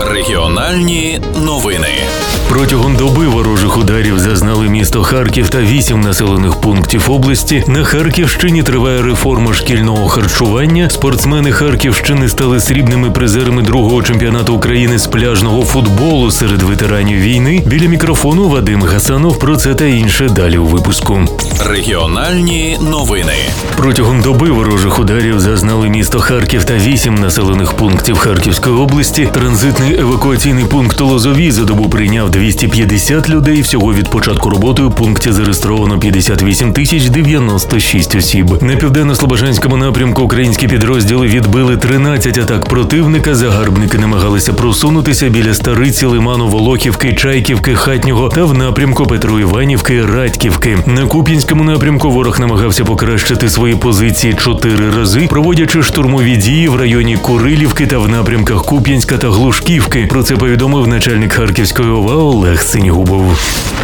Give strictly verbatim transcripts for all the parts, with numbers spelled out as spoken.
Регіональні новини. Протягом доби ворожих ударів зазнали місто Харків та вісім населених пунктів області. На Харківщині триває реформа шкільного харчування. Спортсмени Харківщини стали срібними призерами другого чемпіонату України з пляжного футболу серед ветеранів війни. Біля мікрофону Вадим Гасанов. Про це та інше далі у випуску. Регіональні новини. Протягом доби ворожих ударів зазнали місто Харків та вісім населених пунктів Харківської області. Транзитний евакуаційний пункт Лозові за добу прийняв двісті п'ятдесят людей. Всього від початку роботи у пункті зареєстровано п'ятдесят вісім тисяч дев'яносто шість осіб. На південно-слобожанському напрямку українські підрозділи відбили тринадцять атак противника. Загарбники намагалися просунутися біля Стариці, Лиману, Волохівки, Чайківки, Хатнього та в напрямку Петроіванівки, Радьківки. На Куп'янському напрямку ворог намагався покращити свої позиції чотири рази, проводячи штурмові дії в районі Курилівки та в напрямках Куп'янська та Глушківки. Про це повідомив начальник Харківської ОВА Олег Синігубов.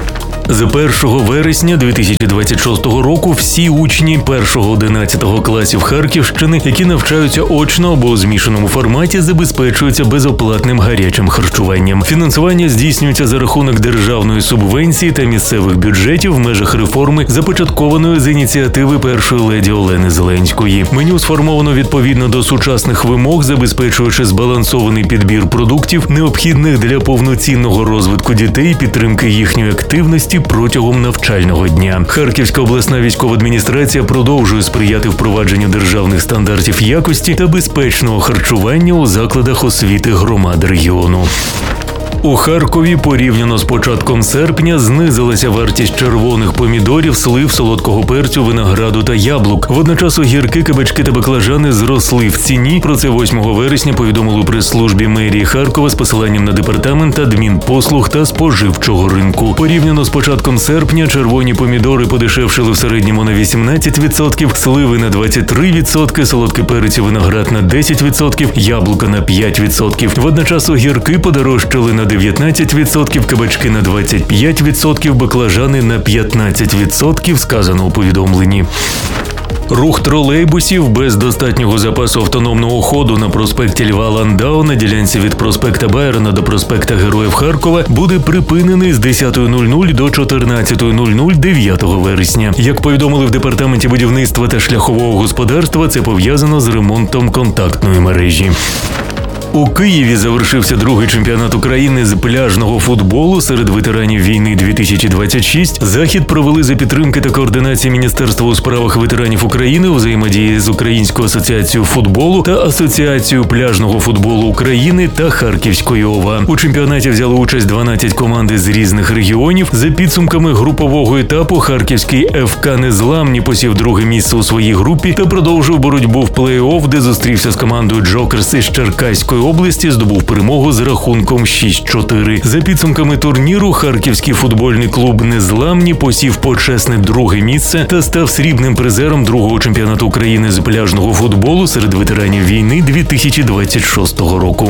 З першого вересня дві тисячі двадцять шостого року всі учні першого-одинадцятого класів Харківщини, які навчаються очно або у змішаному форматі, забезпечуються безоплатним гарячим харчуванням. Фінансування здійснюється за рахунок державної субвенції та місцевих бюджетів в межах реформи, започаткованої з ініціативи першої леді Олени Зеленської. Меню сформовано відповідно до сучасних вимог, забезпечуючи збалансований підбір продуктів, необхідних для повноцінного розвитку дітей і підтримки їхньої активності протягом навчального дня. Харківська обласна військова адміністрація продовжує сприяти впровадженню державних стандартів якості та безпечного харчування у закладах освіти громад регіону. У Харкові порівняно з початком серпня знизилася вартість червоних помідорів, слив, солодкого перцю, винограду та яблук. Водночас огірки, кабачки та баклажани зросли в ціні. Про це восьмого вересня повідомили у прес-службі мерії Харкова з посиланням на департамент адмінпослуг та споживчого ринку. Порівняно з початком серпня червоні помідори подешевшили в середньому на вісімнадцять відсотків, сливи на двадцять три відсотки, солодкий перець і виноград на десять відсотків, яблука на п'ять відсотків. Водночас огірки подорожчали на дев'ятнадцять відсотків, кабачки на двадцять п'ять відсотків, баклажани на п'ятнадцять відсотків, сказано у повідомленні. Рух тролейбусів без достатнього запасу автономного ходу на проспекті Льва Ландау на ділянці від проспекта Байрона до проспекта Героїв Харкова буде припинений з десятої нуль нуль до чотирнадцятої нуль нуль дев'ятого вересня. Як повідомили в департаменті будівництва та шляхового господарства, це пов'язано з ремонтом контактної мережі. У Києві завершився другий чемпіонат України з пляжного футболу серед ветеранів війни дві тисячі двадцять шість. Захід провели за підтримки та координації Міністерства у справах ветеранів України у взаємодії з Українською асоціацією футболу та Асоціацією пляжного футболу України та Харківської ОВА. У чемпіонаті взяли участь дванадцять команд з різних регіонів. За підсумками групового етапу Харківський еф ка «Незламні» посів друге місце у своїй групі та продовжив боротьбу в плей-офф, де зустрівся з командою «Джокерс» із Черкаської області, здобув перемогу з рахунком шість чотири. За підсумками турніру Харківський футбольний клуб «Незламні» посів почесне друге місце та став срібним призером другого чемпіонату України з пляжного футболу серед ветеранів війни дві тисячі двадцять шостого року.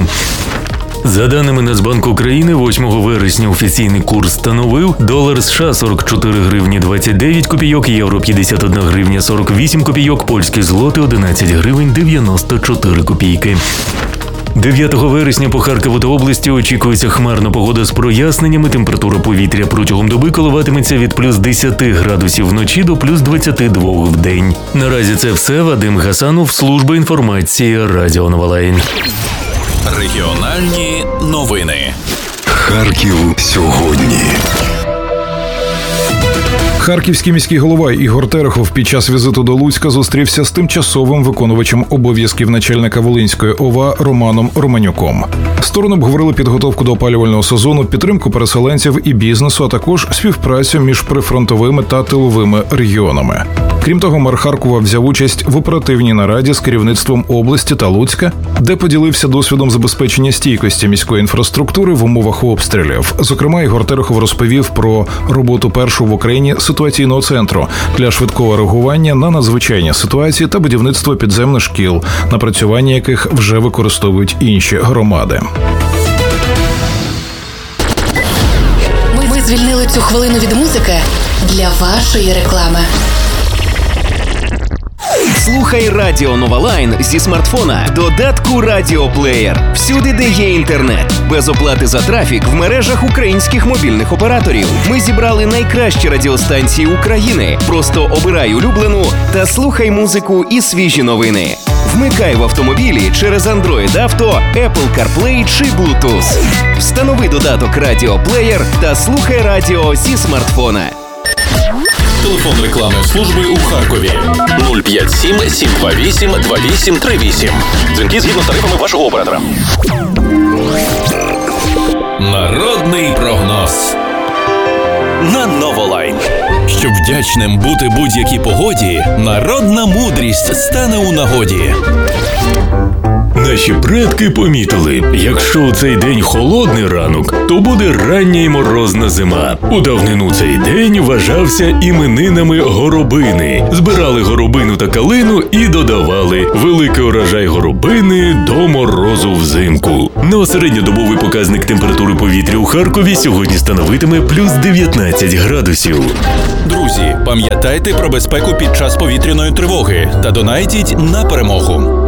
За даними Нацбанку України, восьмого вересня офіційний курс становив долар США сорок чотири гривні двадцять дев'ять копійок, євро п'ятдесят одна гривня сорок вісім копійок, польські злоти одинадцять гривень дев'яносто чотири копійки. дев'ятого вересня по Харкову та області очікується хмарна погода з проясненнями. Температура повітря протягом доби коливатиметься від плюс десяти градусів вночі до плюс двадцяти двох в день. Наразі це все. Вадим Гасанов, служба інформації Радіо Новолайн. Регіональні новини. Харків сьогодні. Харківський міський голова Ігор Терехов під час візиту до Луцька зустрівся з тимчасовим виконувачем обов'язків начальника Волинської ОВА Романом Романюком. Сторони обговорили підготовку до опалювального сезону, підтримку переселенців і бізнесу, а також співпрацю між прифронтовими та тиловими регіонами. Крім того, мер Харкова взяв участь в оперативній нараді з керівництвом області та Луцька, де поділився досвідом забезпечення стійкості міської інфраструктури в умовах обстрілів. Зокрема, Ігор Терехов розповів про роботу першого в Україні ситуаційного центру для швидкого реагування на надзвичайні ситуації та будівництво підземних шкіл, напрацювання яких вже використовують інші громади. Ми звільнили цю хвилину від музики для вашої реклами. Слухай Радіо Новолайн зі смартфона в додатку Радіоплеєр. Всюди, де є інтернет. Без оплати за трафік в мережах українських мобільних операторів. Ми зібрали найкращі радіостанції України. Просто обирай улюблену та слухай музику і свіжі новини. Вмикай в автомобілі через Android Auto, Apple CarPlay чи Bluetooth. Встанови додаток Радіоплеєр та слухай радіо зі смартфона. Телефон рекламної служби у Харкові нуль п'ять сім сім два вісім два вісім три вісім. Дзвінки згідно з тарифами вашого оператора. Народний прогноз на Новолайн. Щоб вдячним бути будь-якій погоді, народна мудрість стане у нагоді. Наші предки помітили, якщо у цей день холодний ранок, то буде рання й морозна зима. У давнину цей день вважався іменинами горобини. Збирали горобину та калину і додавали великий урожай горобини до морозу взимку. Ну а середньодобовий показник температури повітря у Харкові сьогодні становитиме плюс дев'ятнадцять градусів. Друзі, пам'ятайте про безпеку під час повітряної тривоги та донайтіть на перемогу.